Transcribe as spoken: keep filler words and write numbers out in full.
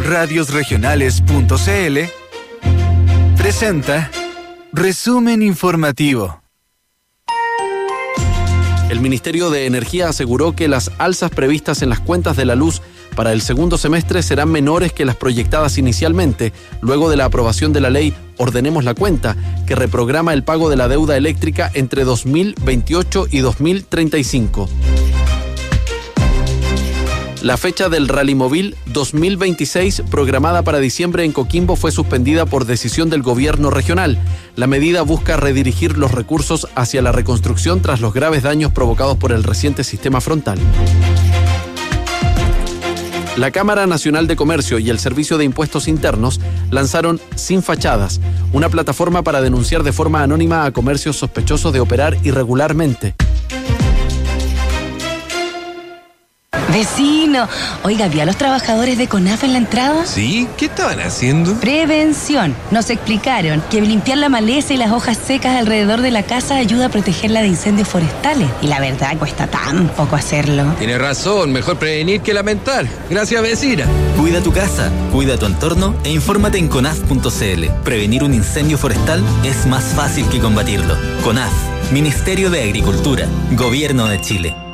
radios regionales punto c l presenta Resumen Informativo. El Ministerio de Energía aseguró que las alzas previstas en las cuentas de la luz para el segundo semestre serán menores que las proyectadas inicialmente, luego de la aprobación de la ley Ordenemos la Cuenta, que reprograma el pago de la deuda eléctrica entre dos mil veintiocho y dos mil treinta y cinco. La fecha del Rallymóvil dos mil veintiséis, programada para diciembre en Coquimbo, fue suspendida por decisión del gobierno regional. La medida busca redirigir los recursos hacia la reconstrucción tras los graves daños provocados por el reciente sistema frontal. La Cámara Nacional de Comercio y el Servicio de Impuestos Internos lanzaron Sin Fachadas, una plataforma para denunciar de forma anónima a comercios sospechosos de operar irregularmente. Vecino, oiga, ¿vio a los trabajadores de CONAF en la entrada? Sí, ¿qué estaban haciendo? Prevención. Nos explicaron que limpiar la maleza y las hojas secas alrededor de la casa ayuda a protegerla de incendios forestales. Y la verdad, cuesta tan poco hacerlo. Tiene razón, mejor prevenir que lamentar. Gracias, vecina. Cuida tu casa, cuida tu entorno e infórmate en conaf punto c l. Prevenir un incendio forestal es más fácil que combatirlo. CONAF, Ministerio de Agricultura, Gobierno de Chile.